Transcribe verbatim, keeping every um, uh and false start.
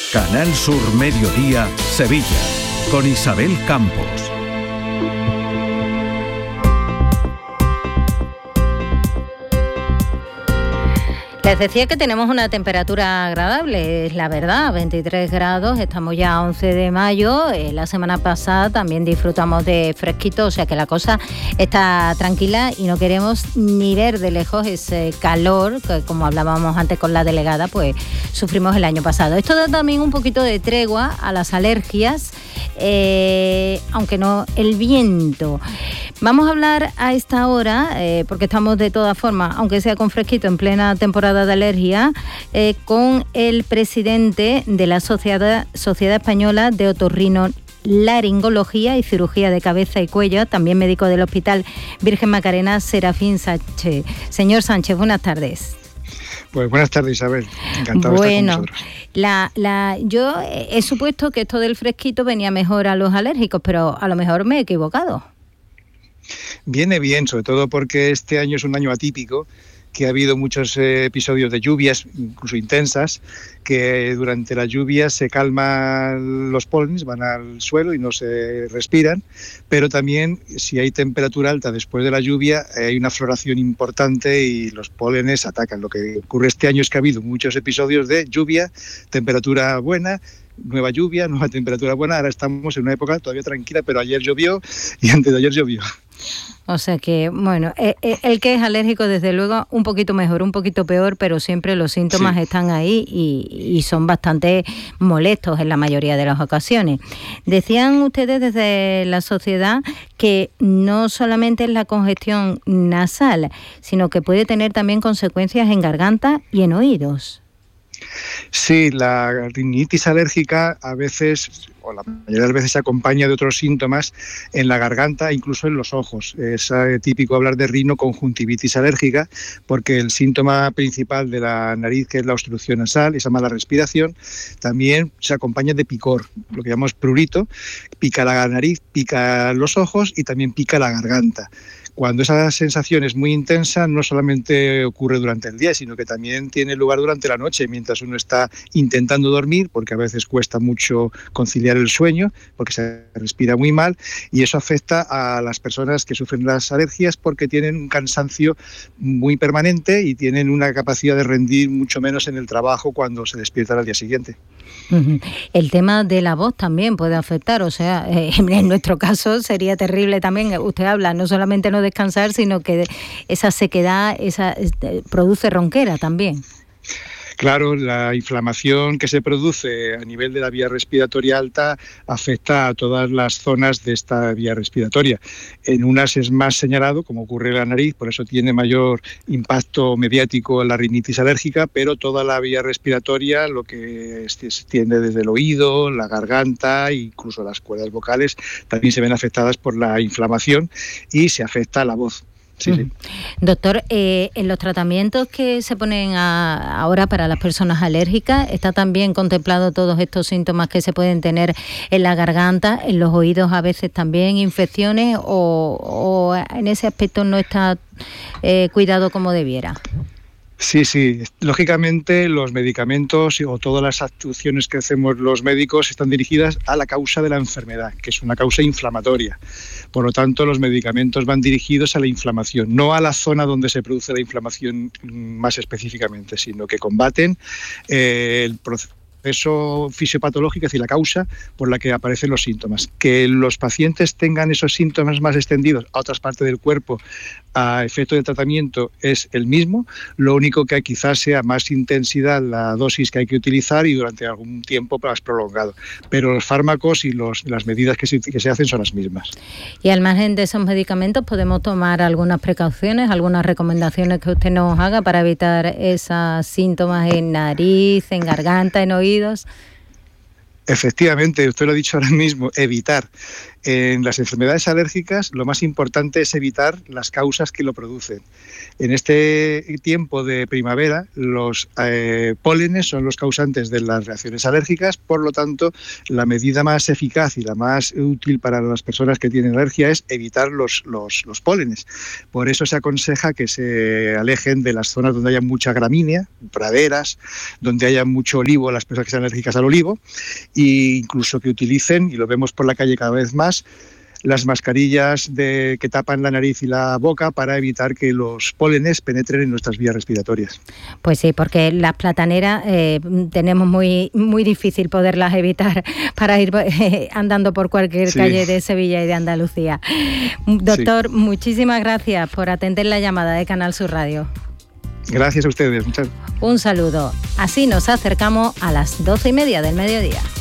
Canal Sur Mediodía, Sevilla, con Isabel Campos. Les decía que tenemos una temperatura agradable, es la verdad, veintitrés grados, estamos ya a once de mayo, eh, la semana pasada también disfrutamos de fresquito, o sea que la cosa está tranquila y no queremos ni ver de lejos ese calor que, como hablábamos antes con la delegada, pues sufrimos el año pasado. Esto da también un poquito de tregua a las alergias, eh, aunque no el viento. Vamos a hablar a esta hora, eh, porque estamos de todas formas, aunque sea con fresquito, en plena temporada de alergia, eh, con el presidente de la Sociedad, Sociedad Española de Otorrinolaringología y Cirugía de Cabeza y Cuello, también médico del Hospital Virgen Macarena, Serafín Sánchez. Señor Sánchez, buenas tardes. Pues buenas tardes, Isabel. Encantado bueno, de estar con vosotros. La, la, yo he supuesto que esto del fresquito venía mejor a los alérgicos, pero a lo mejor me he equivocado. Viene bien, sobre todo porque este año es un año atípico, que ha habido muchos eh, episodios de lluvias, incluso intensas, que durante las lluvias se calman los pólenes, van al suelo y no se respiran, pero también si hay temperatura alta después de la lluvia, eh, hay una floración importante y los pólenes atacan. Lo que ocurre este año es que ha habido muchos episodios de lluvia, temperatura buena, nueva lluvia, nueva temperatura buena. Ahora estamos en una época todavía tranquila, pero ayer llovió y antes de ayer llovió. O sea que, bueno, el que es alérgico, desde luego, un poquito mejor, un poquito peor, pero siempre los síntomas sí. están ahí y, y son bastante molestos en la mayoría de las ocasiones. Decían ustedes desde la sociedad que no solamente es la congestión nasal, sino que puede tener también consecuencias en garganta y en oídos. Sí, la rinitis alérgica a veces, o la mayoría de las veces, se acompaña de otros síntomas en la garganta, incluso en los ojos. Es típico hablar de rinoconjuntivitis alérgica, porque el síntoma principal de la nariz, que es la obstrucción nasal, esa mala respiración, también se acompaña de picor, lo que llamamos prurito. Pica la nariz, pica los ojos y también pica la garganta. Cuando esa sensación es muy intensa, no solamente ocurre durante el día, sino que también tiene lugar durante la noche, mientras uno está intentando dormir, porque a veces cuesta mucho conciliar el sueño, porque se respira muy mal, y eso afecta a las personas que sufren las alergias porque tienen un cansancio muy permanente y tienen una capacidad de rendir mucho menos en el trabajo cuando se despiertan al día siguiente. El tema de la voz también puede afectar, o sea, eh, en nuestro caso sería terrible también. Usted habla no solamente no descansar, sino que esa sequedad esa eh, produce ronquera también. Claro, la inflamación que se produce a nivel de la vía respiratoria alta afecta a todas las zonas de esta vía respiratoria. En unas es más señalado, como ocurre en la nariz, por eso tiene mayor impacto mediático la rinitis alérgica, pero toda la vía respiratoria, lo que se extiende desde el oído, la garganta, incluso las cuerdas vocales, también se ven afectadas por la inflamación y se afecta a la voz. Sí, sí. Doctor, eh, en los tratamientos que se ponen a, ahora para las personas alérgicas, ¿está también contemplado todos estos síntomas que se pueden tener en la garganta, en los oídos a veces también, infecciones, o, o en ese aspecto no está eh, cuidado como debiera? Sí, sí. Lógicamente los medicamentos o todas las actuaciones que hacemos los médicos están dirigidas a la causa de la enfermedad, que es una causa inflamatoria. Por lo tanto, los medicamentos van dirigidos a la inflamación, no a la zona donde se produce la inflamación más específicamente, sino que combaten eh, el proceso fisiopatológico, es decir, la causa por la que aparecen los síntomas. Que los pacientes tengan esos síntomas más extendidos a otras partes del cuerpo a efecto de tratamiento es el mismo, lo único que quizás sea más intensidad la dosis que hay que utilizar y durante algún tiempo más prolongado. Pero los fármacos y los, las medidas que se, que se hacen son las mismas. Y al margen de esos medicamentos, ¿podemos tomar algunas precauciones, algunas recomendaciones que usted nos haga para evitar esos síntomas en nariz, en garganta, en oídos? Efectivamente, usted lo ha dicho ahora mismo, evitar. En las enfermedades alérgicas lo más importante es evitar las causas que lo producen. En este tiempo de primavera los eh, pólenes son los causantes de las reacciones alérgicas, por lo tanto la medida más eficaz y la más útil para las personas que tienen alergia es evitar los, los, los pólenes. Por eso se aconseja que se alejen de las zonas donde haya mucha gramínea, praderas, donde haya mucho olivo, las personas que sean alérgicas al olivo, e incluso que utilicen, y lo vemos por la calle cada vez más, las mascarillas de, que tapan la nariz y la boca para evitar que los pólenes penetren en nuestras vías respiratorias. Pues sí, porque las plataneras eh, tenemos muy muy difícil poderlas evitar para ir eh, andando por cualquier sí. calle de Sevilla y de Andalucía. Doctor, sí. muchísimas gracias por atender la llamada de Canal Sur Radio. Gracias a ustedes. Muchas... Un saludo. Así nos acercamos a las doce y media del mediodía.